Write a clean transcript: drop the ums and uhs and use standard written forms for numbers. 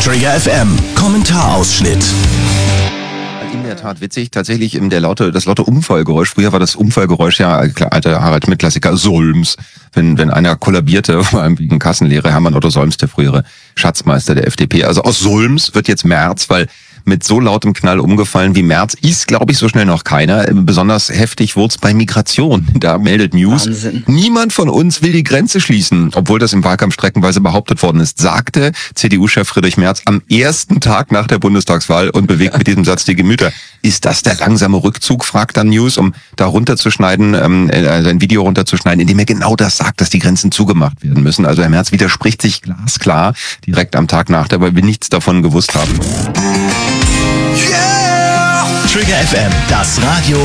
Trigger FM Kommentarausschnitt. In der Tat witzig, tatsächlich das laute Unfallgeräusch. Früher war das Unfallgeräusch ja alter Harald Schmidt-Klassiker Solms. Wenn einer kollabierte, vor allem wegen Kassenlehre, Hermann Otto Solms, der frühere Schatzmeister der FDP. Also aus Solms wird jetzt Merz, weil mit so lautem Knall umgefallen wie Merz ist, glaube ich, so schnell noch keiner. Besonders heftig wurde es bei Migration. Da meldet News. Wahnsinn. Niemand von uns will die Grenze schließen, obwohl das im Wahlkampf streckenweise behauptet worden ist, sagte CDU-Chef Friedrich Merz am ersten Tag nach der Bundestagswahl und bewegt mit diesem Satz die Gemüter. Ist das der langsame Rückzug, fragt dann News, um da runterzuschneiden, ein Video runterzuschneiden, in dem er genau das sagt, dass die Grenzen zugemacht werden müssen. Also Herr Merz widerspricht sich glasklar direkt am Tag nach, weil wir nichts davon gewusst haben. Trigger FM, das Radio